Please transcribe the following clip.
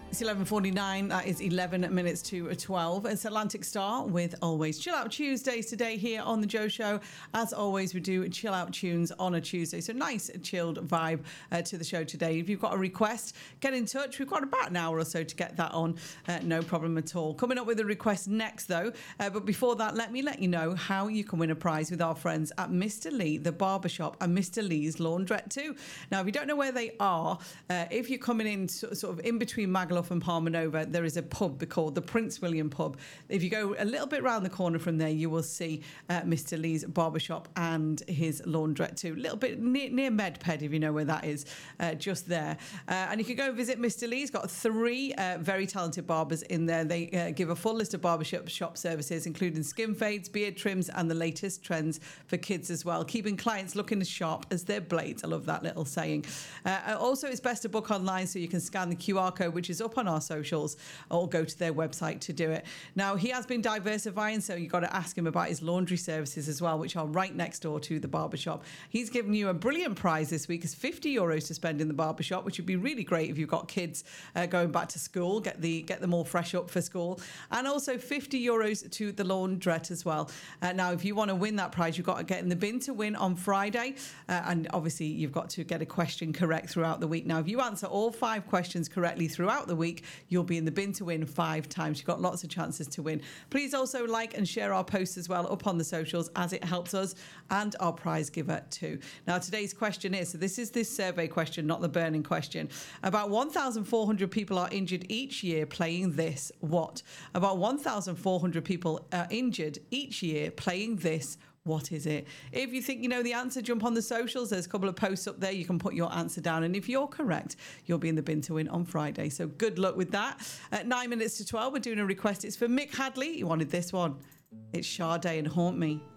It's 11:49. That is 11 minutes to 12. It's Atlantic Star with Always Chill Out Tuesdays today here on the Joe Show. As always, we do chill out tunes on a Tuesday. So nice chilled vibe to the show today. If you've got a request, get in touch. We've got about an hour or so to get that on. No problem at all. Coming up with a request next, though. But before that, let me let you know how you can win a prize with our friends at Mr. Lee, the barbershop, and Mr. Lee's Laundrette too. Now, if you don't know where they are, if you're coming in sort of in between Magaluf and Palmer Nova, there is a pub called the Prince William Pub. If you go a little bit round the corner from there, you will see Mr. Lee's barbershop and his laundrette too. A little bit near Medped, if you know where that is, just there. And you can go visit Mr. Lee. He's got 3 very talented barbers in there. They give a full list of barbershop shop services, including skin fades, beard trims, and the latest trends for kids as well, keeping clients looking as sharp as their blades. I love that little saying. Also, it's best to book online, so you can scan the QR code, which is up on our socials, or go to their website to do it. Now, he has been diversifying, so you've got to ask him about his laundry services as well, which are right next door to the barbershop. He's given you a brilliant prize this week. It's €50 to spend in the barbershop, which would be really great if you've got kids going back to school, get them all fresh up for school. And also €50 to the laundrette as well. Now, if you want to win that prize, you've got to get in the bin to win on Friday. And obviously, you've got to get a question correct throughout the week. Now, if you answer all 5 questions correctly throughout the week, you'll be in the bin to win 5 times. You've got lots of chances to win. Please also like and share our posts as well up on the socials, as it helps us and our prize giver too. Now, today's question is, so this is this survey question, not the burning question. About 1,400 people are injured each year playing this. What? About 1,400 people are injured each year playing this. What is it? If you think you know the answer, jump on the socials. There's a couple of posts up there. You can put your answer down. And if you're correct, you'll be in the bin to win on Friday. So good luck with that. At 9 minutes to 12, we're doing a request. It's for Mick Hadley. He wanted this one. It's Sade and Haunt Me.